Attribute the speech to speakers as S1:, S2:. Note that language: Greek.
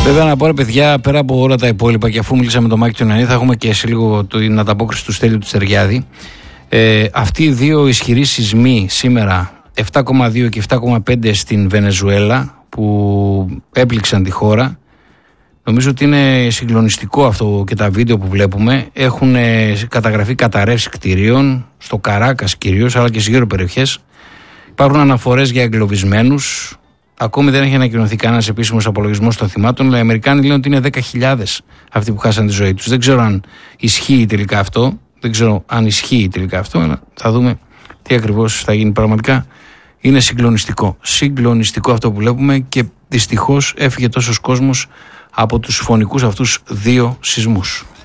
S1: Βέβαια, να πω ρε παιδιά, πέρα από όλα τα υπόλοιπα, και αφού μίλησα με τον Μάκη τον Ιωαννίδη, θα έχουμε και σε λίγο την ανταπόκριση του Στέλιου του Στεριάδη. Αυτοί οι δύο ισχυροί σεισμοί σήμερα, 7,2 και 7,5 στην Βενεζουέλα, που έπληξαν τη χώρα, νομίζω ότι είναι συγκλονιστικό αυτό, και τα βίντεο που βλέπουμε. Έχουν καταγραφεί καταρρεύσεις κτηρίων, στο Καράκας κυρίως, αλλά και σε γύρω περιοχές. Υπάρχουν αναφορές για εγκλωβισμένους. Ακόμη δεν έχει ανακοινωθεί κανένας επίσημος απολογισμός των θυμάτων, αλλά οι Αμερικάνοι λένε ότι είναι 10.000 αυτοί που χάσαν τη ζωή τους. Δεν ξέρω αν ισχύει τελικά αυτό. Αλλά θα δούμε τι ακριβώς θα γίνει. Πραγματικά είναι συγκλονιστικό. Συγκλονιστικό αυτό που βλέπουμε, και δυστυχώς έφυγε τόσος κόσμος από τους φωνικούς αυτούς δύο σεισμούς.